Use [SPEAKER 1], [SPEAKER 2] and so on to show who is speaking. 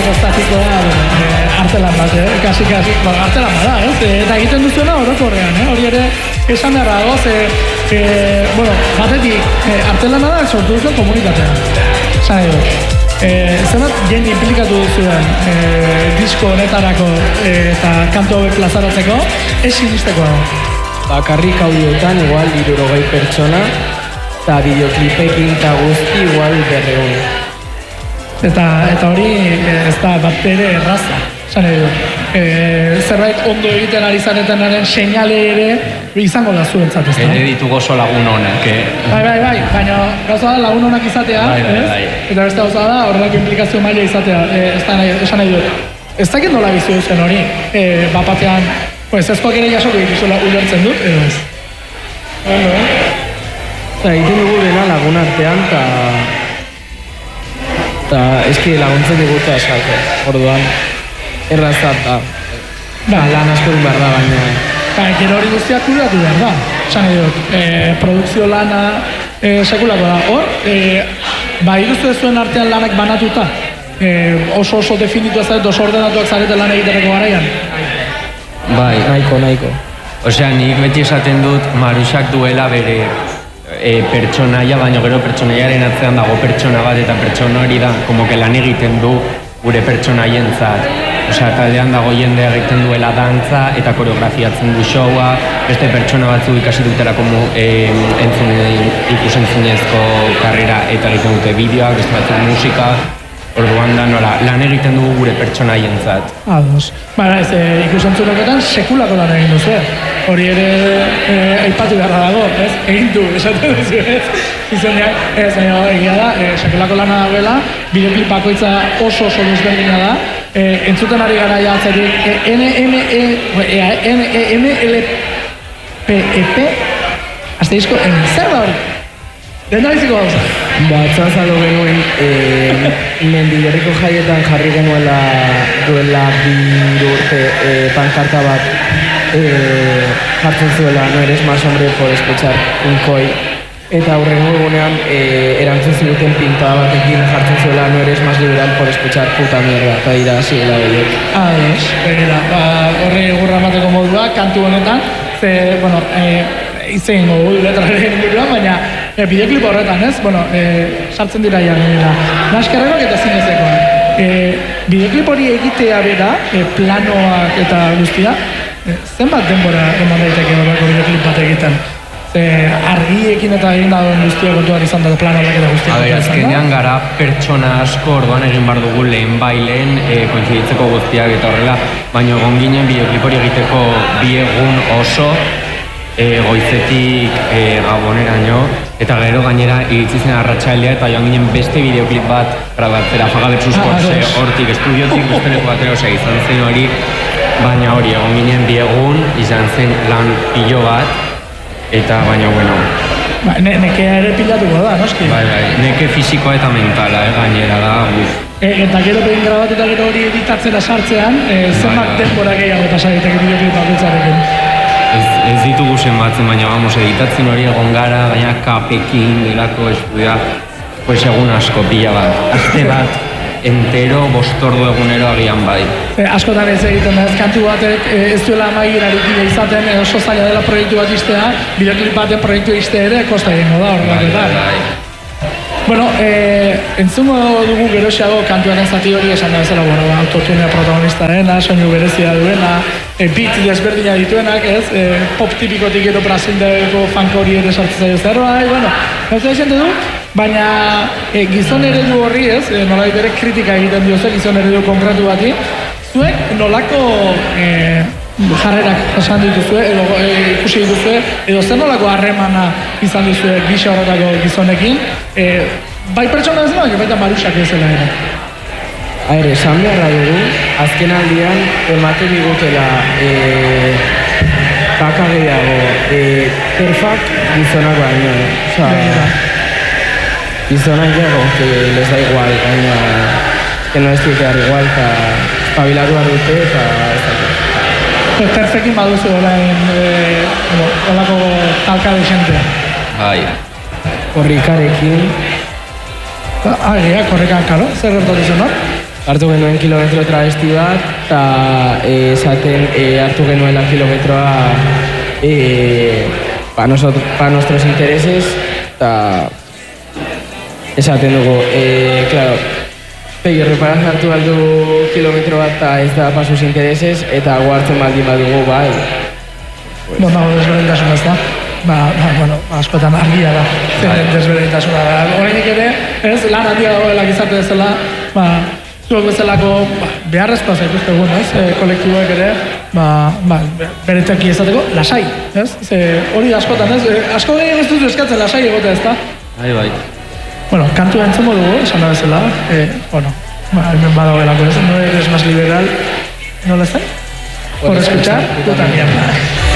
[SPEAKER 1] prestatuko da artelan bat, kasi, artelan bat da, eta egiten duzuena orokorrean, hori ere esan beharra dago, batetik artelana da sortu duzuen komunitatea, esan edo. Zenbat jende implikatu duzuen disko honetarako eta kantu hauek plazaratzeko, ez sinistekoa da.
[SPEAKER 2] Bakarrik audioetan igual 60 pertsona, eta bideoklipekin eta guzti igual 200.
[SPEAKER 1] Eta hori ez da bat ere erraza, esan edo. Zerbait ondo egiten ari zaretenaren seinale ere izango da zuentzat, ez da?
[SPEAKER 3] Ere ditugu oso lagun honak,
[SPEAKER 1] Bai, baina gauza da lagun honak izatea, eta beste gauza da horrelako implikazio maila izatea, esan nahi dut. Ez dakit nola bizi duzen hori, bapatean, ezkoak ere jasoko dituzuela ulertzen dut, edo ez?
[SPEAKER 2] Eta egiten dugu dena lagun artean, eta eski laguntzen diguta esako, orduan, errazat da. Lan asko dut behar da, baina...
[SPEAKER 1] Gero hori guztiak kudeatu behar da, esan nahi dut, produkzio lana sekulako da. Hor, ikustu ez zuen artean lanak banatuta, oso definitua zaret, oso ordenatuak zarete lan egiterako garaian.
[SPEAKER 3] Bai,
[SPEAKER 2] nahiko.
[SPEAKER 3] Osea, nik beti esaten dut Marusak duela bere pertsonaia, baina gero pertsonaiaren atzean dago pertsona bat, eta pertsona hori da, como que lan egiten du gure pertsonaientzat. Osea, taldean dago jende egiten duela dantza eta koreografiatzen du showa, beste pertsona batzu ikasi dutelako ikusentzunezko karrera eta egiten dute bideoak, beste batzuk musika. Orduan da nola, lan egiten dugu gure pertsonaientzat.
[SPEAKER 1] Ados. Ez, ikusentzunezkoetan sekulako lan egin duzu, hori ere aipatu beharra dago, ez? Egin du, esaten duzu, ez? Izeneak, ez, egia da, sekulako lana dagoela, bideoklip bakoitza oso desberdina da, entzuten ari gara jatzetik NMLPEP asteizko zer da hori? Denda biziko gauza?
[SPEAKER 2] Batzazalo genuen Mendilerriko jaietan jarri genuela duela 2 urte pankarta bat jartzen zuela no eres más hombre por escuchar un koi. Eta hurrengo egunean erantzun ziluten pintada batekin jartzen zuela no eres más liberal por escuchar puta mierda. Eta dira zirela horiek.
[SPEAKER 1] Ados, begira, horre gurra mateko modua, kantu honetan, izen gogu letraren inguruan, baina bideoklip horretan, ez? Sartzen dira janela. Naskarrenak eta zinezekoak. Bideoklip hori egitea bera, planoak eta guztia, zenbat denbora eman daiteke horreko bideoklip bat egiten? Argiekin eta egin dagoen guztia kontuan izan da planoak eta guztia.
[SPEAKER 3] Azkenean gara pertsona asko orduan egin behar dugu lehen kointziditzeko guztiak eta horrela, baina egon ginen bideoklip hori egiteko 2 egun oso, goizetik Gaboneraino, eta gero gainera iritsi zen arratsaldea eta joan ginen beste bideoklip bat grabatzera Fagabetxuzko hortik estudiotik beste leku batera, izan zen hori, baina hori egon ginen 2 egun, izan zen lan pilo bat, eta baina
[SPEAKER 1] nekea ere pilatuko da, noski?
[SPEAKER 3] Bai, neke fisikoa eta mentala, gainera da,
[SPEAKER 1] Eta gero behin grabat eta gero hori editatzera sartzean, zenbat denbora gehiago eta saiteke bideoklip bakoitzarekin?
[SPEAKER 3] Ez ditugu zenbatzen, baina editatzen hori egon gara, baina kapekin delako estudia, egun asko pila bat. Aste bat, entero, 5 ordu egunero agian bai.
[SPEAKER 1] Askotan ez egiten da, ez kantu batek ez duela amaigirarik izaten, oso zaila dela proiektu bat iztea, bideoklip baten proiektu izte ere, kosta egingo da, horrelaketan. Entzungo dugu geroxeago kantuaren zati hori esan da bezala, autotunea protagonista dena, soinu berezia duena, beat desberdina dituenak, ez? Pop tipikotik gero Brasildeko funk hori ere sartzen zaio zerbait, gauza esente du, baina gizon eredu horri, ez? Nolabait ere kritika egiten diozu gizon eredu konkretu bati, zuek nolako jarrerak esan dituzue, edo ikusi dituzue, edo zer nolako harremana izan duzue gisa horretako gizonekin, bai pertsona ez baina, baita Marusak ezela ere.
[SPEAKER 2] Esan beharra dugu, azken aldian emate digutela baka gehiago, perfak gizonak baino. Gizonak jago, que les da igual, baina que no ez dikear igual, eta espabilatu dute, eta ez da.
[SPEAKER 1] Perfekin baduzu olako talka de xentea.
[SPEAKER 3] Bai.
[SPEAKER 2] Korrikarekin.
[SPEAKER 1] Korrikan, karo, zer gertatu zen hor?
[SPEAKER 2] hartu genuen kilometro travesti bat, eta esaten hartu genuela kilometroa pa nuestros intereses, eta esaten dugu, claro, Pegi reparaz hartu aldu kilometro bat eta ez da pa sus intereses, eta guartzen baldin badugu, bai.
[SPEAKER 1] Nago desberdintasuna ez da. Bueno, askotan argia da, desberdintasuna da. Horrenik ere, ez, lan handia dagoela gizarte bezala, zuek bezalako beharrezkoa zaituztegun, ez, kolektiboek ere, bereteki ezateko, lasai, ez? Hori askotan, ez, asko gehiago ez dut eskatzen lasai egotea, ez da?
[SPEAKER 3] Bai.
[SPEAKER 1] Bueno, kantu entzumo dugu, esan da bezala, hemen badagoelako, ez, no eres más liberal, ¿no lo sé? Por escuchar, puta mierda.